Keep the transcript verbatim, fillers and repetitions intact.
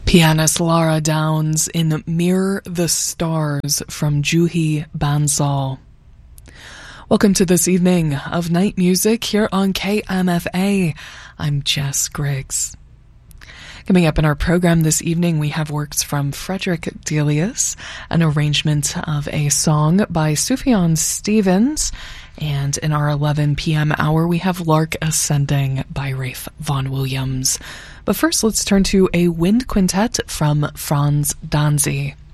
Pianist Lara Downs in Mirror the Stars from Juhi Bansal. Welcome to this evening of night music here on K M F A. I'm Jess Griggs. Coming up in our program this evening, we have works from Frederick Delius, an arrangement of a song by Sufjan Stevens, and in our eleven p.m. hour, we have Lark Ascending by Rafe Vaughan Williams. But first, let's turn to a wind quintet from Franz Danzy.